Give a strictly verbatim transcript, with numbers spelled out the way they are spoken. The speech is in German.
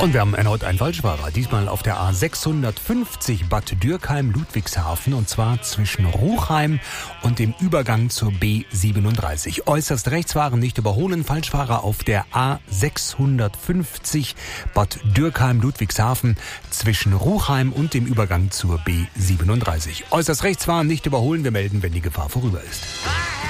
Und wir haben erneut einen Falschfahrer, diesmal auf der A sechshundertfünfzig Bad Dürkheim-Ludwigshafen, und zwar zwischen Ruchheim und dem Übergang zur B siebenunddreißig. Äußerst rechts fahren, nicht überholen. Falschfahrer auf der A sechshundertfünfzig Bad Dürkheim-Ludwigshafen zwischen Ruchheim und dem Übergang zur B siebenunddreißig. Äußerst rechts fahren, nicht überholen. Wir melden, wenn die Gefahr vorüber ist.